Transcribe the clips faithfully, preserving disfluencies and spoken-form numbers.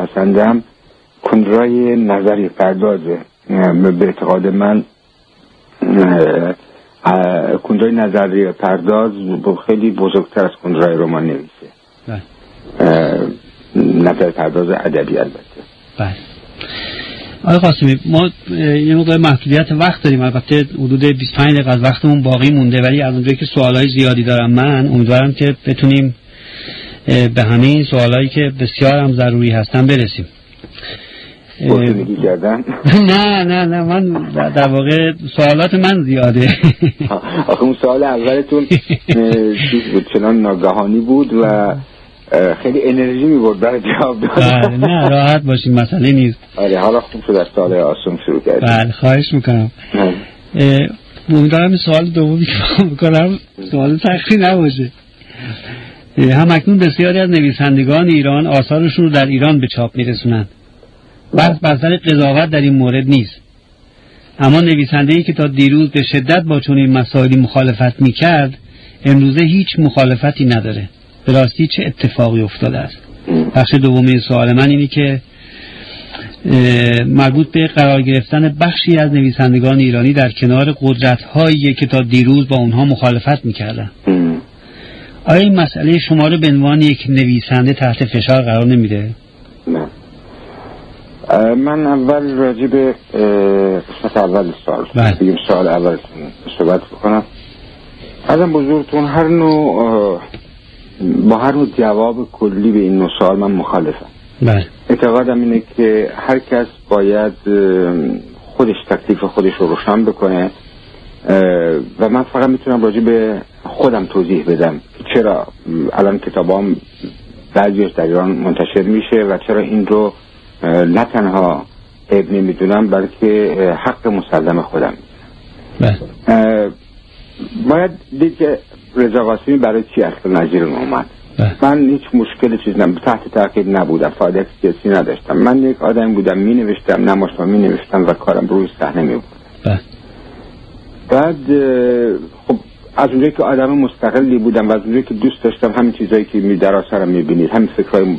میپسندم کندرای نظری پردازه. به اعتقاد من کندرای نظری پرداز خیلی بزرگتر از کندرای رمان نویسه. نظر پرداز ادبی البته. بله. آقای قاسمی، ما یه مقدار محدودیت وقت داریم، البته حدود بیست و پنج دقیقه از وقتمون باقی مونده، ولی از اونجایی که سوالای زیادی دارم من امیدوارم که بتونیم به همه این سوالایی که بسیار هم ضروری هستن برسیم. گفتگو کردن؟ نه نه نه من در واقع سوالات من زیاده. آخه اون سوال اولتون چیز بود، چنان ناگهانی بود و خیلی انرژی می‌برد برای جواب دادن. نه راحت باشین، مسئله نیست. آره حالا خوب شد از سوال آسون شروع کردیم. بله خواهش میکنم. امیدوارم این سوال دومی که بکنم سوال سختی نباشه. هم اکنون بسیاری از نویسندگان ایران آثارشون رو در ایران به چاپ میرسونن. بحث بر سر قضاوت در این مورد نیست، اما نویسنده‌ای که تا دیروز به شدت با چنین مسائلی مخالفت میکرد امروزه هیچ مخالفتی نداره. به راستی چه اتفاقی افتاده است؟ بخش دومی سوال من اینی که مربوط به قرار گرفتن بخشی از نویسندگان ایرانی در کنار قدرت‌هایی که تا دیروز با اونها مخالفت میکردن. آیا این مسئله شما رو به عنوان یک نویسنده تحت فشار قرار نمیده؟ نه. من اول راجع به قسمت اول سوال بگیم سوال اول صحبت بکنم. ازم بزرگتون هر نوع با هر نوع جواب کلی به این نوع سوال من مخالفم. بله. اعتقادم اینه که هر کس باید خودش تکلیف خودش رو روشن بکنه و من فقط میتونم راجع به خودم توضیح بدم چرا الان کتابام بعضیش در ایران منتشر میشه و چرا این رو نه تنها عیب نمیدونم بلکه حق مسلم خودم. بله. باید دید که رضا قاسمی برای چی اصلا نظیر اومد. من هیچ مشکل چیز نم تحت تعقیب نبودم، فعالیت سیاسی نداشتم. من یک آدم بودم می نوشتم، نمایشنامه می نوشتم و کارم روی صحنه می بود. بعد خب از اونجایی که آدم مستقلی بودم و از اونجایی که دوست داشتم همین چیزایی که می در آثارم می بینید، همین فکرهای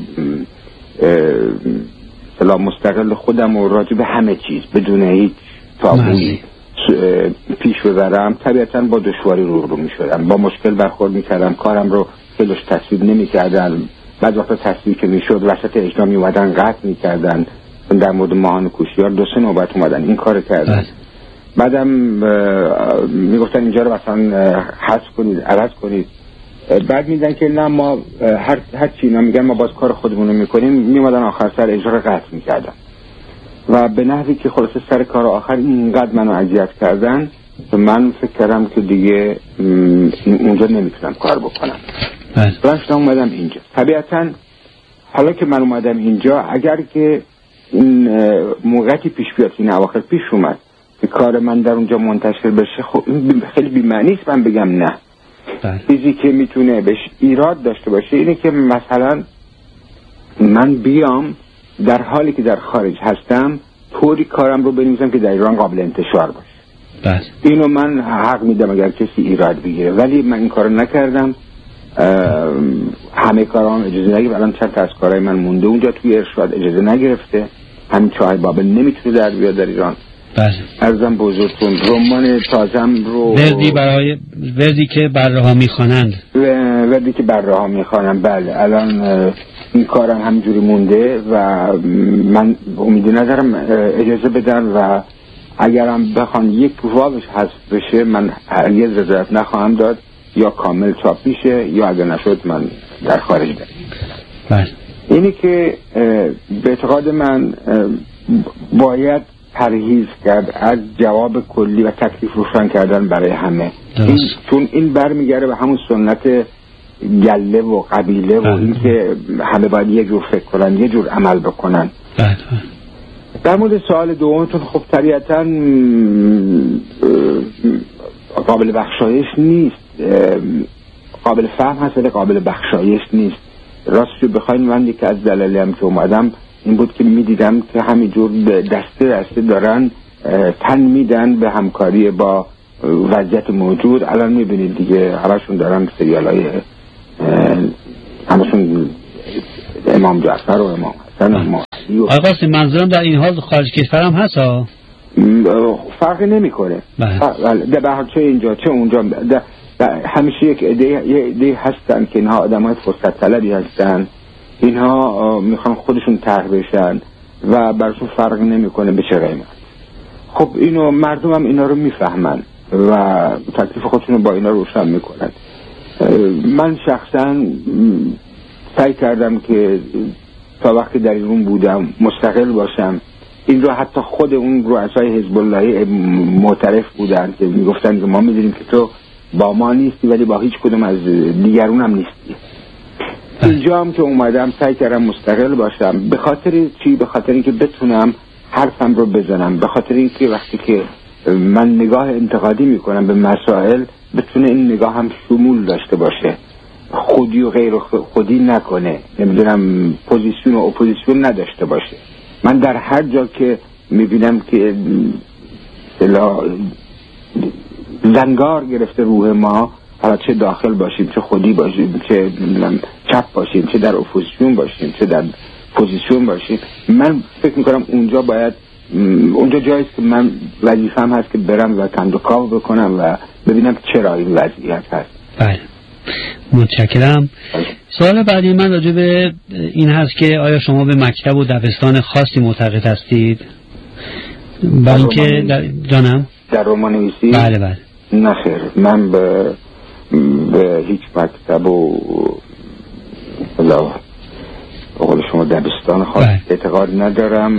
اصلا مستقل خودم و راجع به همه چیز بدون هیچ تابویی پیش ببرم، طبیعتاً با دشواری روبرو می شدم، با مشکل برخورد می کردم، کارم رو خیلیش تصویب نمی کردن. بعد وقتا تصویب که می شد وسط اجرا می اومدن قطع می کردن. در مورد ماهان کوشیار دو سه نوبت اومدن این کار کردن. بعدم می گفتن اینجا رو مثلا حذف کنید، عوض کنید. بعد میدن که نه ما هر هر چی اینا میگن ما باز کار خودمون رو میکنیم، میومدن آخر سر اجرا رو قطع میکردن و به نحوی که خلاصه سر کار آخر اینقدر منو اذیت کردن که من فکر کردم که دیگه اونجا نمیتونم کار بکنم. بله. شدم اومدم اینجا. طبیعتاً حالا که من اومدم اینجا اگر که این موقعی پیش بیاد این اواخر پیش اومد که کار من در اونجا منتشر بشه، خب این خیلی بی‌معنی است من بگم نه. چیزی که میتونه بهش ایراد داشته باشه اینه که مثلا من بیام در حالی که در خارج هستم طوری کارم رو بنویسم که در ایران قابل انتشار باشه. بله. اینو من حق میدم اگر کسی ایراد بگیره، ولی من این کارو نکردم. همه کارام اجازه نگرفت. الان چند تا از کارهای من مونده اونجا توی ارشاد اجازه نگرفته. همین چای بابل نمیتونه در بیاد در ایران. بله. ارزم بزرگتون رمان تازم رو وردی برای وردی که بره ها میخوانند وردی که بره ها میخوانند بله الان این کارم همینجوری مونده و من امیدی ندارم اجازه بدن و اگرم بخوان یک واوش حذف بشه من هرگز رضایت نخواهم داد، یا کامل چاپ میشه یا اگر نشد من در خارج برم. بله. اینی که به اعتقاد من باید پرهیز کرد از جواب کلی و تکلیف روشن کردن برای همه. این چون این برمیگره به همون سنت گله و قبیله و این که همه باید یه جور فکر کنن، یه جور عمل بکنن. بله. در مورد سوال دومتون خب طبیعتاً قابل بخشایش نیست، قابل فهم هست ولی قابل بخشایش نیست. راستش بخواین من یکی از دلایلی هم که اومدم این بود که میدیدم که همینجور دسته دسته دارن تن میدن به همکاری با وضعیت موجود. الان میبینید دیگه همشون دارن سریال های همشون امام جعفر و امام حسن و امام آقا قاسم منظورم در این حال خارج کشور هم هست ها؟ فرقی نمیکنه. بله. به هر چه اینجا چه اونجا ده ده همیشه یک ایده هستن که اینها آدمای فرصت طلبی هستن، اینها میخوان خودشون طرح بشن و براشون فرق نمیکنه به چه قیمت. خب اینو مردم هم اینا رو میفهمن و تکلیف خودشون رو با اینا روشن میکنن. من شخصا سعی کردم که تا وقتی در ایران بودم مستقل باشم. این رو حتی خود اون رؤسای حزب اللهی معترف بودن که میگفتن که ما میدونیم که تو با ما نیستی ولی با هیچ کدوم از دیگرون هم نیستی. اینجا هم که اومدم سعی کردم مستقل باشم. به خاطر چی؟ به خاطر اینکه بتونم حرفم رو بزنم، به خاطر اینکه وقتی که من نگاه انتقادی میکنم به مسائل بتونه این نگاه هم شمول داشته باشه، خودی و غیر خودی نکنه، نمیدونم پوزیسیون و اپوزیسیون نداشته باشه. من در هر جا که میبینم که زنگار گرفته روح ما، حالا چه داخل باشیم چه خودی باشیم چه چپ باشیم چه در اپوزیسیون باشیم چه در پوزیسیون باشیم، من فکر میکنم اونجا باید اونجا جاییست که من وظیفه‌ام هست که برم و کندوکاو بکنم و ببینم چرا این وضعیت هست. بله متشکرم. سوال بعدی من راجع به این هست که آیا شما به مکتب و دبستان خاصی معتقد هستید؟ برای اینکه در جانم در رمان نویسی؟ بله بله. نه خیر، من به به هیچ مکتب و الله قول شما دبستان خاص بله. اعتقاد ندارم.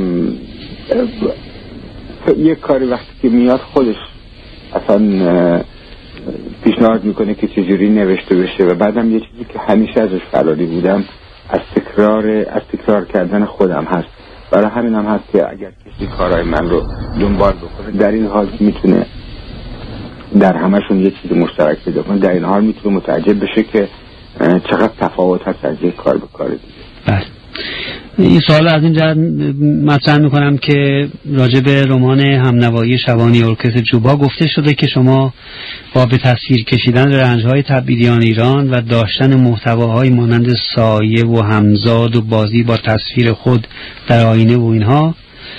یک کاری وقتی که میاد خودش اصلا پیشنهاد میکنه که چجوری نوشته بشه و بعدم یه چیزی که همیشه ازش فراری بودم از تکرار از تکرار کردن خودم هست. برای همین هم هست که اگر کسی کارهای من رو دنبال بکنه در این حال میتونه در همشون یه چیز مشترک پیدا کنه، در این حال میتونه متعجب بشه که چقدر تفاوت هست از یک کار به کار دیگه. بله. این سوال از این جهت مطرح میکنم که راجع به رمان همنوایی شبانی ارکستر جوبا گفته شده که شما با به تصویر کشیدن رنج‌های تبعیدیان ایران و داشتن محتواهای مانند سایه و همزاد و بازی با تصویر خود در آینه و اینها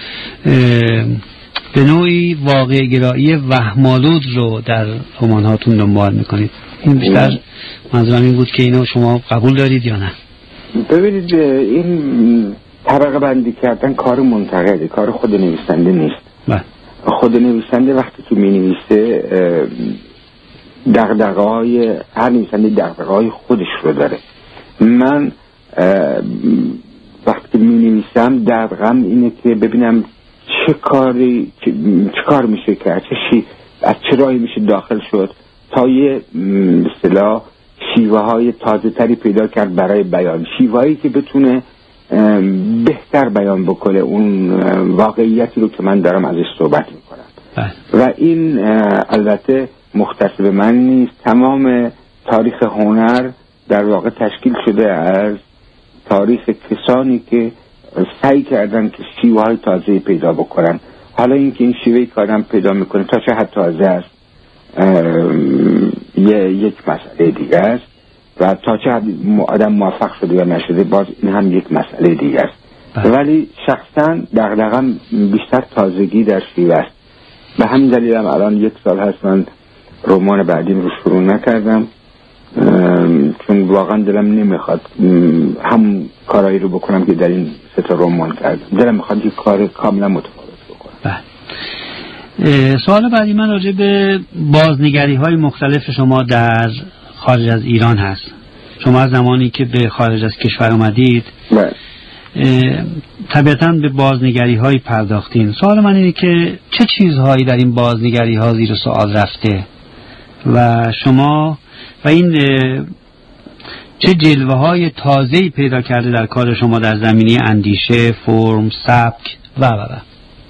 به نوعی واقع گرایی وهم‌آلود رو در رمان‌هاتون دنبال میکنید. این بیشتر منظورم این بود که اینو شما قبول دارید یا نه؟ ببینید این طبقه بندی کردن کار منتقده، کار خود نویسنده نیست. بله. خود نویسنده وقتی که می نویسه دغدغه‌های هر نویسنده دغدغه‌های خودش رو داره. من وقتی می نویسم دغدغه‌م اینه که ببینم چه کاری چه, چه کار میشه کرد، چه شی از چه راهی میشه داخل شد تا یه اصطلاح شیوه های تازه تری پیدا کرد برای بیان، شیوه هایی که بتونه بهتر بیان بکنه اون واقعیتی رو که من دارم ازش صحبت میکنم. و این البته مختص به من نیست، تمام تاریخ هنر در واقع تشکیل شده از تاریخ کسانی که سعی کردن که شیوه های تازه پیدا بکنن. حالا اینکه این شیوه کارم پیدا میکنه تا چه حد تازه است یه یک مسئله دیگه است و تا چه حد آدم موفق شده یا نشده باز این هم یک مسئله دیگه است. ولی شخصا دغدغه‌ام بیشتر تازگی در شیوه است. به همین دلیل هم الان یک سال هست من رمان بعدیم رو شروع نکردم چون واقعا دلم نمیخواد هم کارایی رو بکنم که در این سه تا رمان کردم. دلم میخواد یک کار کاملا متفاوت بکنم. بله. سوال بعدی من راجع به بازنگری های مختلف شما در خارج از ایران هست. شما از زمانی که به خارج از کشور اومدید بله. طبیعتاً به بازنگری های پرداختین. سوال من اینه که چه چیزهایی در این بازنگری ها زیر سوال رفته و شما و این چه جلوه های تازه‌ای پیدا کرده در کار شما در زمینه اندیشه، فرم، سبک و و و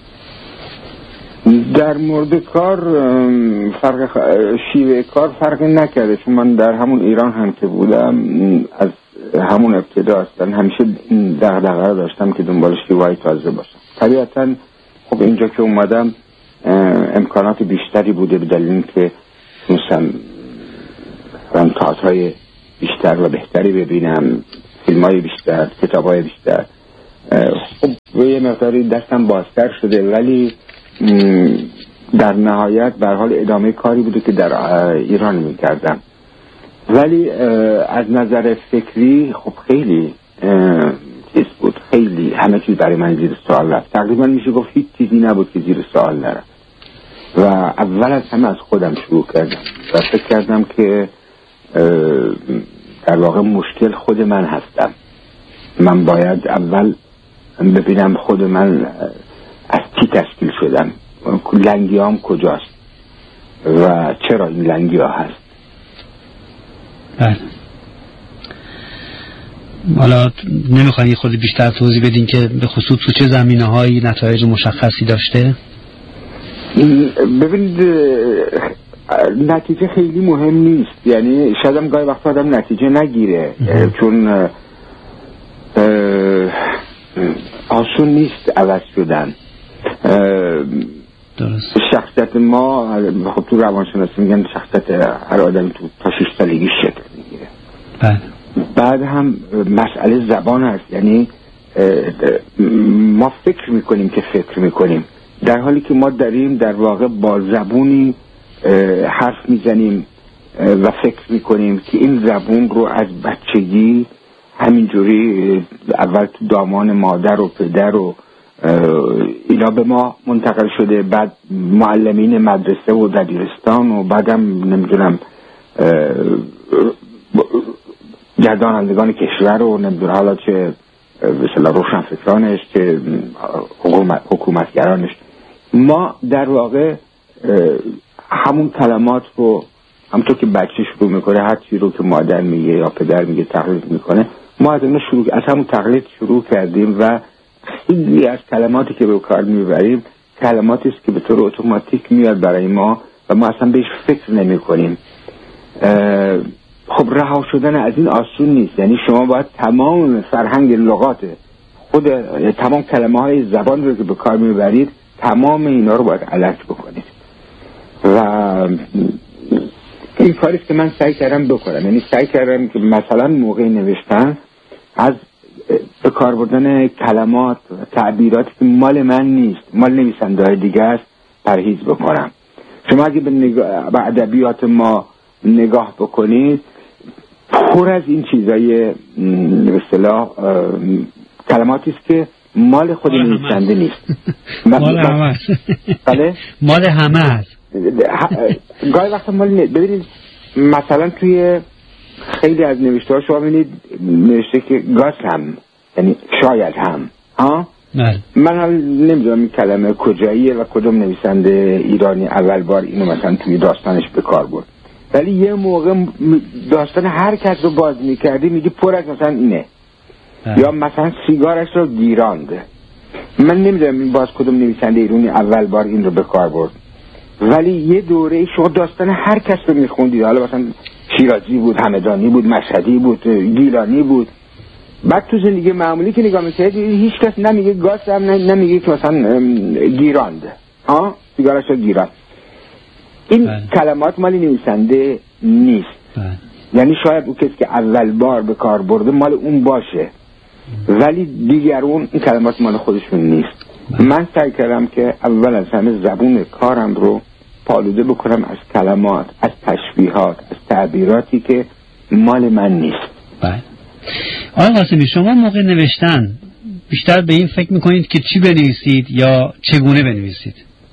در مورد کار فرق شیوه کار فرقی نکرده، چون من در همون ایران هم که بودم از همون ابتدا هستن همیشه دغدغه داشتم که دنبال شیوه تازه باشم. طبیعتا خب اینجا که اومدم امکانات بیشتری بوده به دلیل اینکه تونستم تئاترهای بیشتر و بهتری ببینم، فیلم‌های بیشتر، کتاب‌های بیشتر. خب یه مقداری دستم بازتر شده، ولی در نهایت به هر حال ادامه کاری بوده که در ایران میکردم. ولی از نظر فکری خب خیلی چیز بود، خیلی همه چیز برای من زیر سوال رفت. تقریبا میشه گفت هیچ چیزی نبود که زیر سوال نرفت و اول از همه از خودم شروع کردم و فکر کردم که در واقع مشکل خود من هستم. من باید اول ببینم خود من از چی تشکیل شدم، لنگیام کجاست و چرا این لنگی ها هست. بله. حالا نمیخواین خود بیشتر توضیح بدین که به خصوص تو چه زمینه هایی نتایج مشخصی داشته؟ ببینید نتیجه خیلی مهم نیست، یعنی شاید هم گاهی وقتا آدم نتیجه نگیره چون آسون نیست عوض شدن. درست. شخصیت ما خب تو روانشناسی میگن شخصیت هر آدمی تو تا شش سالگی شکل میگیره. بله. بعد هم مسئله زبان هست، یعنی ما فکر میکنیم که فکر میکنیم در حالی که ما داریم در واقع با زبونی حرف میزنیم و فکر میکنیم که این زبون رو از بچگی همینجوری اول تو دامان مادر و پدر و اینا به ما منتقل شده، بعد معلمین مدرسه و دبیرستان و بعدم نمیدونم گردانندگان کشور و نمیدونم حالا چه مثلا روشنفکرانش که حکومت، حکومتگرانش. ما در واقع همون کلمات رو همونطور که بچه شروع میکنه هر چی رو که مادر میگه یا پدر میگه تقلید میکنه، ما از اون شروع از همون تقلید شروع کردیم و خیلی از کلماتی که به کار میبریم کلماتی است که به طور اتوماتیک میاد برای ما و ما اصلا بهش فکر نمیکنیم. خب رها شدن از این آسون نیست، یعنی شما باید تمام فرهنگ لغات خود تمام کلمه های زبان رو که به کار میبرید تمام اینا رو باید علک بکنید و این کاریست که من سعی کردم بکنم. یعنی سعی کردم که مثلا موقع نوشتن از به کار بردن کلمات و تعبیراتی که مال من نیست، مال نویسنده های دیگه است پرهیز بکنم. شما اگه به, نگاه... به ادبیات ما نگاه بکنید پر از این چیزای به اصطلاح کلماتی است که مال خود نویسنده نیست. مال همه است. بله؟ مال همه است. گاهی وقتا مال ببینید مثلا توی خیلی از نوشته ها شما ببینید نوشته که گاز هم، یعنی شاید هم ها؟ من هم نمیدونم این کلمه کجاییه و کدوم نویسنده ایرانی اول بار اینو مثلا توی داستانش به کار برد، ولی یه موقع داستان هر کس رو باز میکردی میگی پر از مثلا اینه اه. یا مثلا سیگارش رو گیرانده. من نمیدونم این باز کدوم نویسنده ایرانی اول بار این رو به کار برد، ولی یه دوره شما داستان هر کس رو میخوندید، حالا مثلا شیرازی بود، همدانی بود، مشهدی بود، گیلانی بود، بعد تو زندگی معمولی که نگاه میکنید هیچ کس نمیگه گاز هم نمیگه که مثلا گیراند ها سیگارش رو گیراند. این بله. کلمات مال نویسنده نیست بله. یعنی شاید اون کسی که اول بار به کار برده مال اون باشه بله. ولی دیگرون این کلمات مال خودشون نیست بله. من سعی کردم که اول از همه زبون کارم رو پالوده بکنم از کلمات، از تشبیهات، از تعبیراتی که مال من نیست. بله. آقای قاسمی شما موقع نوشتن بیشتر به این فکر میکنید که چی بنویسید یا چگونه بنویسید؟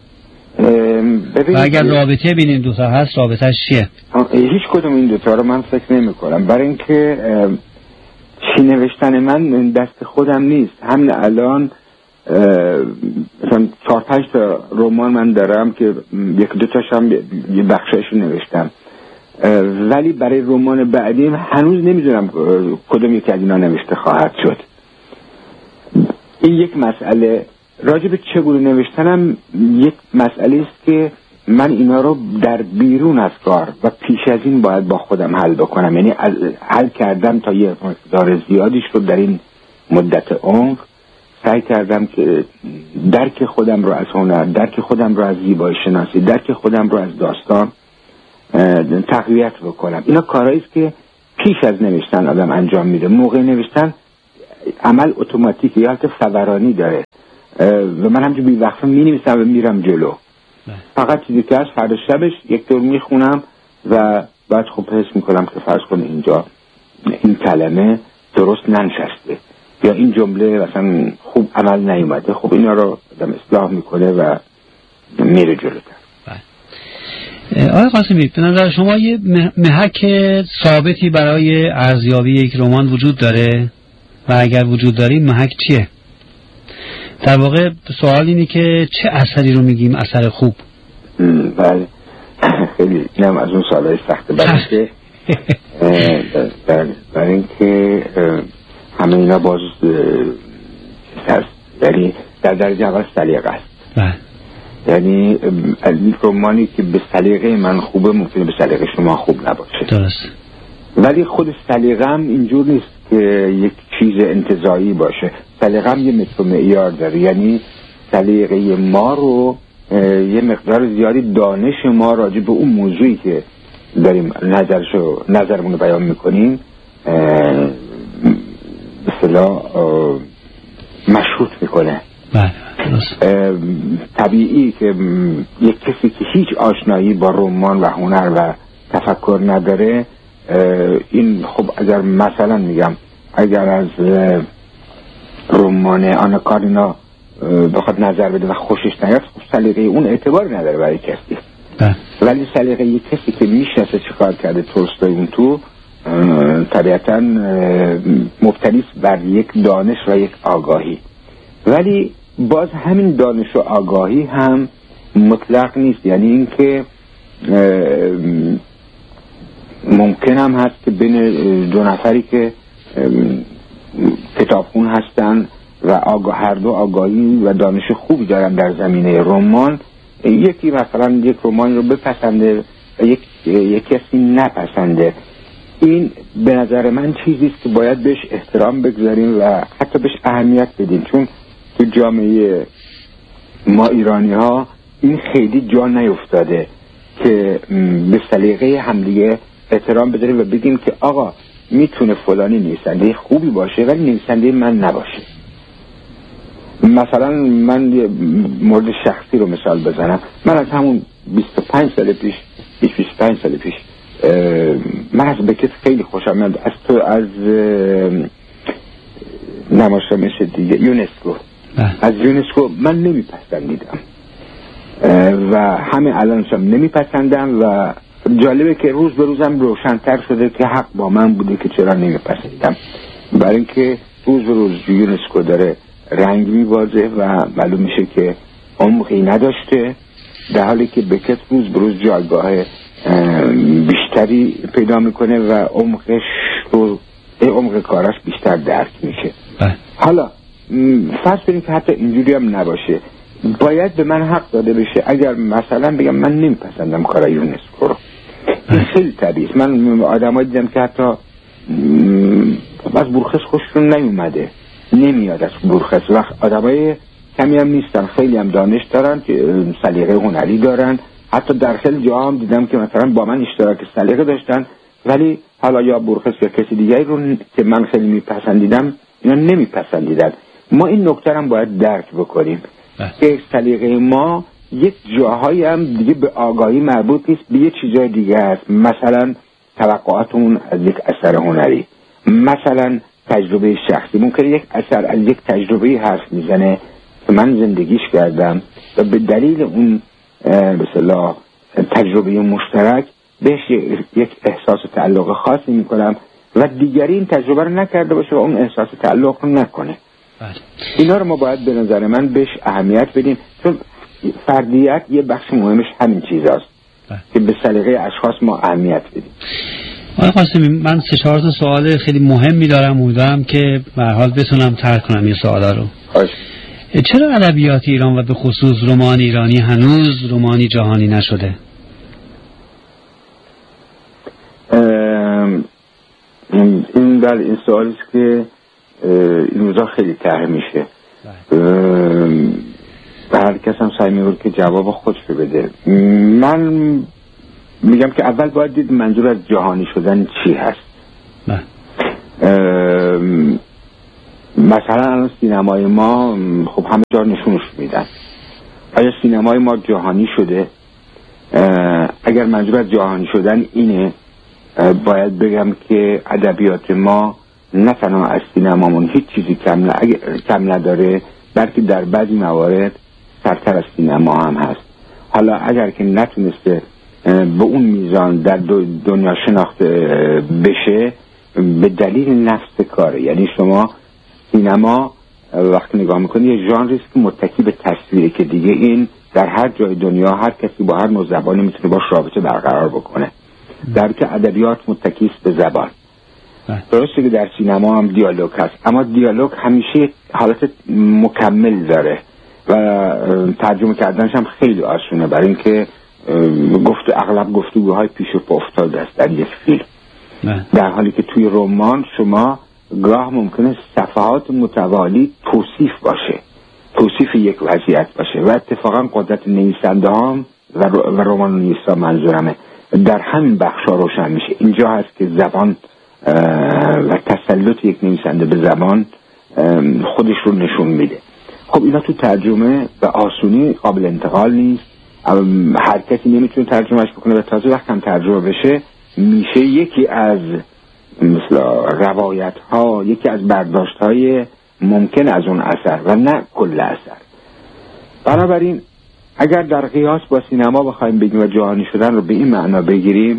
و اگر رابطه بین این دوتا هست رابطهش چیه؟ هیچ کدوم این دوتا رو من فکر نمی کنم، برای اینکه چی نوشتن من دست خودم نیست. همین الان مثلا چهار پنج تا رمان من دارم که یک دو تاش هم یه بخشش نوشتم، ولی برای رمان بعدیم هنوز نمیدونم کدوم یکی از اینا نوشته خواهد شد. این یک مسئله. راجع به چگونه نوشتنم یک مسئله است که من اینا رو در بیرون از کار و پیش از این باید با خودم حل بکنم. یعنی حل کردم تا یه مقدار زیادیش رو در این مدت عمر سعی کردم که درک خودم رو از هنر، درک خودم رو از زیبایی شناسی، درک خودم رو از داستان تقویت بکنم. اینا کارهایی است که پیش از نوشتن آدم انجام میده. موقع نوشتن عمل اتوماتیک یا حالت فورانی داره. و من همجور بی وقفه می نویسم و میرم جلو. فقط چیزی که از فردا شبش یک دور میخونم و بعد خب حس میکنم که فرض کن اینجا این کلمه درست ننشسته یا این جمله مثلا خوب عمل نیومده، خب اینا رو آدم اصلاح میکنه و میره جلوتر. آقای قاسمی، به نظر شما یه محک ثابتی برای ارزیابی یک رمان وجود داره و اگر وجود داره محک چیه؟ در واقع سوال اینه که چه اثری رو میگیم اثر خوب؟ بله خیلی اینم از اون سوالای سخته، برای که برای اینکه همه اینا باز هست، یعنی در درجه اول سلیقه است. بله. یعنی این رمانی که به سلیقه من خوبه ممکنه به سلیقه شما خوب نباشه. درست. ولی خود سلیقه هم اینجور نیست که یک چیز انتزاعی باشه. سلیقه هم یه متر و معیار داره، یعنی سلیقه ما رو یه مقدار زیادی دانش ما راجع به اون موضوعی که داریم نظرشو نظرمون رو بیان میکنیم به اصطلاح مشروط میکنه. بله. طبیعی که یک کسی که هیچ آشنایی با رمان و هنر و تفکر نداره، این خب اگر مثلا میگم اگر از رمان آنا کارینا بخواد نظر بده و خوشش نیاد، خب سلیقه اون اعتبار نداره برای کسی. ولی سلیقه یک کسی که میشناسه چه کار کرده تولستوی اون تو طبیعتا مبتنی بر یک دانش و یک آگاهی، ولی باز همین دانش و آگاهی هم مطلق نیست. یعنی اینکه ممکن هم هست که بین دو نفری که کتابخون هستن و آگاه هر دو آگاهی و دانش خوبی دارن در زمینه رمان، یکی مثلا یک رمان رو بپسنده و یک یک کسی نپسنده. این به نظر من چیزی است که باید بهش احترام بگذاریم و حتی بهش اهمیت بدیم، چون تو جامعه ما ایرانی ها این خیلی جا نیفتاده که به سلیقه همدیگه احترام بذاریم و بگیم که آقا میتونه فلانی نویسنده خوبی باشه ولی نویسنده من نباشه. مثلا من مورد شخصی رو مثال بزنم، من از همون بیست و پنج سال پیش بیست و پنج سال پیش من از بکت خیلی خوشم میاد، از تو از نمایشنامه دیگه یونسکو از یونسکو من نمیپسندیدم و همه الانشم نمیپسندم و جالبه که روز به روزم روشن‌تر شده که حق با من بوده که چرا نمیپسندیدم، برای اینکه روز به روز یونسکو داره رنگ میبازه و معلوم میشه که عمقی نداشته، در حالی که بکت روز به روز جایگاه بیشتری پیدا میکنه و عمقش رو عمق کارش بیشتر درک میشه. حالا فرض کنیم که حتی اینجوری هم نباشه، باید به من حق داده بشه اگر مثلا بگم من نمیپسندم کارای یونسکو رو. این خیلی طبیعی است. من آدمایی دیدم که حتی از بورخس خوششون نیومده، نمیاد از بورخس، و آدمای کمی هم نیستن، خیلی هم دانش دارن که سلیقه هنری دارن، حتی در خیلی جاها هم دیدم که مثلا با من اشتراک سلیقه داشتن ولی حالا یا بورخس یا کسی دیگری رو که من خیلی میپسندیدم اینا نمیپسندیدن. ما این نکته هم باید درک بکنیم که سلیقه ما یک جاهایی هم دیگه به آگاهی مربوط نیست، به یه چیزای دیگه است. مثلا توقعاتمون از یک اثر هنری، مثلا تجربه شخصی، ممکنه یک اثر از یک تجربه حرف میزنه که من زندگیش کردم و به دلیل اون به اصطلاح تجربه مشترک بهش یک احساس تعلق خاصی میکنم و دیگری این تجربه رو نکرده باشه و اون احساس تعلق رو نکنه. اینا رو ما باید به نظر من بهش اهمیت بدیم، چون فردیت یه بخش مهمش همین چیز هست که به سلیقه اشخاص ما اهمیت بدیم. آقای قاسمی، من سه چهار تا سوال خیلی مهمی دارم، امیدوارم که به هر حال بتونم طرح کنم این سوالا رو. خوش. چرا ادبیات ایران و به خصوص رمان ایرانی هنوز رمانی جهانی نشده؟ این بله این سوالی است که این روزا خیلی طرح میشه. هر کس هم سعی می‌کنه که جواب خودش رو بده. من میگم که اول باید دید منظور از جهانی شدن چی هست. مثلا الان سینمای ما خب همه جا نشونش میدن. آیا سینمای ما جهانی شده؟ اگر منظور از جهانی شدن اینه، باید بگم که ادبیات ما نه تنها از سینمامون هیچ چیزی کم, کم نداره، بلکه در بعضی موارد سرتر از سینما هم هست. حالا اگر که نتونسته به اون میزان در دنیا شناخته بشه به دلیل نفس کاره. یعنی شما سینما وقتی نگاه میکنی یه ژانری است که متکی به تصویره که دیگه این در هر جای دنیا هر کسی با هر نوع زبانی میتونه باش رابطه برقرار بکنه، در که ادبیات متکی است به زبان. درسته که در سینما هم دیالوگ هست، اما دیالوگ همیشه حالت مکمل داره و ترجمه کردنش هم خیلی آسونه، برای اینکه گفت اغلب گفتگوهای پیش پا افتاده است در یک فیلم. در حالی که توی رمان شما گاه ممکنه صفحات متوالی توصیف باشه، توصیف یک وضعیت باشه و اتفاقا قدرت نویسنده هم و رمان نویسا منظورمه در همین بخشا روشن میشه. اینجا هست که زبان و تسلط یک نویسنده به زبان خودش رو نشون میده. خب اینا تو ترجمه به آسونی قابل انتقال نیست، هر کسی نمیتونه ترجمهش بکنه و تازه وقت هم ترجمه بشه میشه یکی از مثل روایت ها، یکی از برداشت های ممکن از اون اثر و نه کل اثر. بنابراین اگر در قیاس با سینما بخوایم بگیم و جهانی شدن رو به این معنا بگیریم،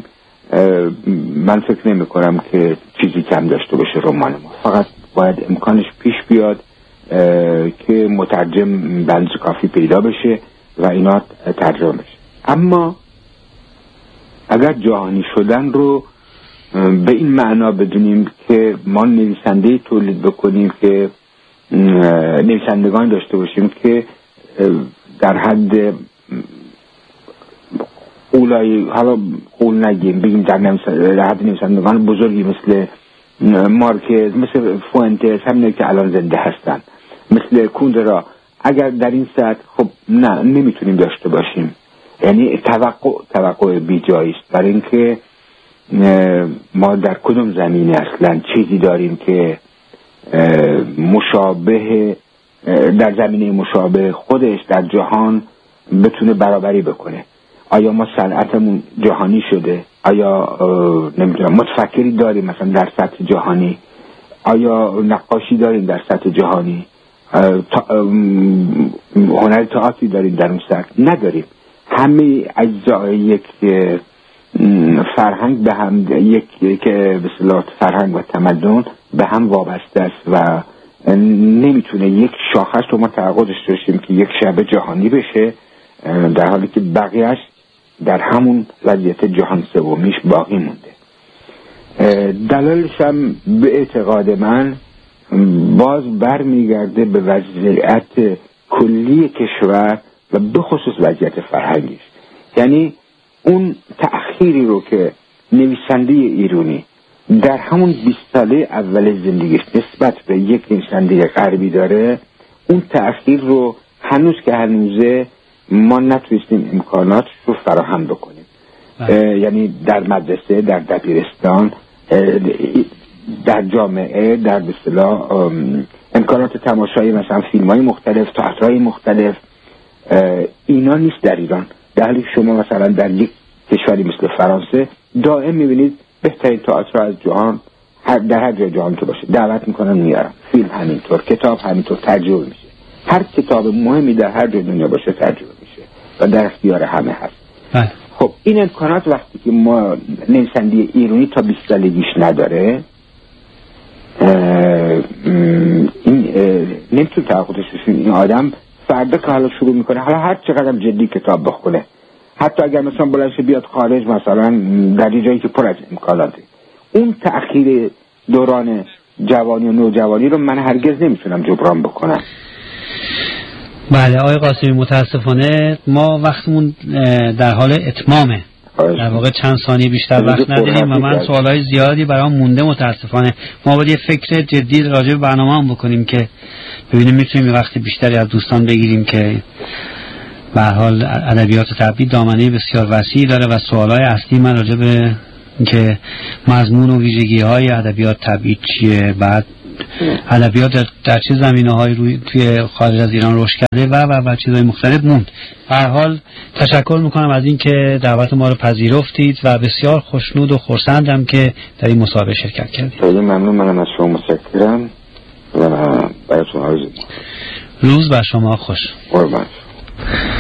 من فکر نمی کنم که چیزی کم داشته باشه رمان ما. فقط باید امکانش پیش بیاد که مترجم بنز کافی پیدا بشه و اینا ترجمه بشه. اما اگر جهانی شدن رو به این معنا بدونیم که ما نویسنده تولید بکنیم، که نویسندگان داشته باشیم که در حد اولای، حالا قول نگیم بگیم در, در حد نویسندگان بزرگی مثل مارکز، مثل فوئنتس، همینه که الان زنده هستن، مثل کوندرا، اگر در این سطح خب نه نمیتونیم داشته باشیم. یعنی توقع توقع بی جایی است، برای اینکه ما در کدوم زمینه اصلا چیزی داریم که مشابه در زمینه مشابه خودش در جهان بتونه برابری بکنه؟ آیا ما صنعتمون جهانی شده؟ آیا نمیدونم متفکری داریم مثلا در سطح جهانی؟ آیا نقاشی داریم در سطح جهانی؟ هنر تئاتری داریم در اون سطح؟ نداریم. همه اجزای یک فرهنگ به هم، یک که به اصطلاح فرهنگ و تمدن به هم وابسته است و نمیتونه یک شاخص رو ما توقع داشته باشیم که یک شبه جهانی بشه در حالی که بقیهش در همون وضعیت جهان سومیش باقی مونده. دلایلش هم به اعتقاد من باز برمیگرده به وضعیت کلی کشور و به خصوص وضعیت فرهنگیش. یعنی اون تأخیری رو که نویسنده ایرانی در همون بیست ساله اول زندگیش نسبت به یک نویسنده غربی داره، اون تأخیر رو هنوز که هنوزه ما نتونستیم امکانات رو فراهم بکنیم. یعنی در مدرسه، در دبیرستان، در جامعه، در به اصطلاح امکانات تماشای مثلا فیلم‌های مختلف، تئاترهای مختلف، اینا نیست در ایران. در حالی که شما مثلا در یک کشوری مثل فرانسه دائم می‌بینید بهترین تئاتر از جهان در هر جای جهان که باشه دعوت میکنن میارن، فیلم همینطور، کتاب همینطور ترجمه میشه. هر کتاب مهمی در هر جای دنیا باشه ترجمه میشه و در اختیار همه هست. بله. خب این امکانات وقتی که ما نویسنده ایرانی تا بیست سالگیش نداره، این نمیتونه توقع داشته باشه این آدم فردا که حالا شروع میکنه، حالا هر چقدر جدی کتاب بخونه، حتی اگر مثلا بلنش بیاد خارج مثلا در یه جایی که پر از امکاناته، اون تأخیر دوران جوانی و نوجوانی رو من هرگز نمیتونم جبران بکنم. بله آقای قاسمی، متاسفانه ما وقتمون در حال اتمامه، در واقع چند ثانیه بیشتر وقت نداریم و من سوالای زیادی برام مونده. متاسفانه ما باید یه فکر جدی راجع به برنامه هم بکنیم که ببینیم میتونیم وقت بیشتری از دوستان بگیریم که به هر حال ادبیات تبعید دامنه بسیار وسیعی داره و سوالای اصلی من راجع به که مضمون و ویژگی‌های ادبیات تبعید چیه، بعد ادبیات در, در چه زمینه‌هایی روی توی خارج از ایران رشد کرده و و و چیزهای مختلف موند. به هر حال تشکر میکنم از اینکه دعوت ما رو پذیرفتید و بسیار خوشنود و خرسندم که در این مسابقه شرکت کردید. خیلی ممنون، منم از شما متشکرم و براتون آرزو می‌کنم. روز بر شما خوش. قربان.